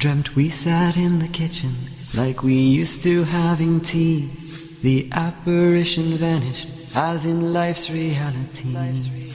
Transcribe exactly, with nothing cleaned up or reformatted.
dreamt we sat in the kitchen like we used to having tea. The apparition vanished as in life's reality.